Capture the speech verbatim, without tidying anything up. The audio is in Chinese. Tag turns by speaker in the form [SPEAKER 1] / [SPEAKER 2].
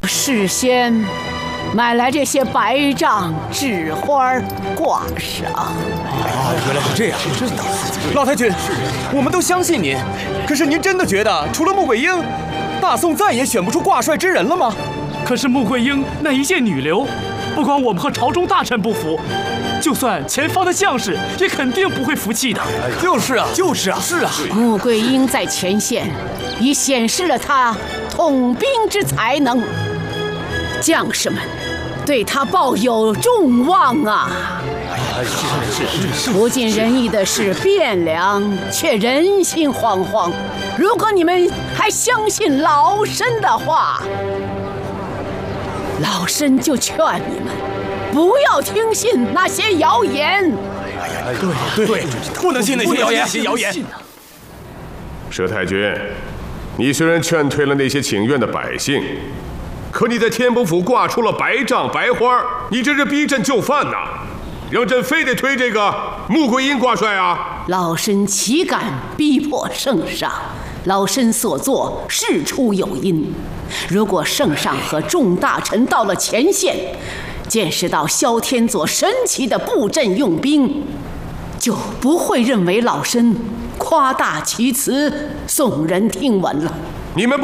[SPEAKER 1] 事先买来这些白帐、纸花挂上。
[SPEAKER 2] 啊，原来是这样，真的。老太君，我们都相信您。可是您真的觉得除了穆桂英，大宋再也选不出挂帅之人了吗？
[SPEAKER 3] 可是穆桂英那一介女流，不光我们和朝中大臣不服，就算前方的将士也肯定不会服气的。
[SPEAKER 2] 就是啊，就是啊，是啊。
[SPEAKER 1] 穆桂英在前线已显示了她统兵之才能，将士们对她抱有众望啊！不尽人意的是汴梁，却人心惶惶。如果你们还相信老身的话，老身就劝你们不要听信那些谣言。
[SPEAKER 2] 对对，不能信那些谣言。谣言。
[SPEAKER 4] 佘太君，你虽然劝退了那些请愿的百姓，可你在天波府挂出了白帐白花，你这是逼朕就范呐！让朕非得推这个穆桂英挂帅啊！
[SPEAKER 1] 老身岂敢逼迫圣上？老身所做事出有因。如果圣上和众大臣到了前线，见识到萧天佐神奇的布阵用兵，就不会认为老身夸大其词，耸人听闻了。
[SPEAKER 4] 你们不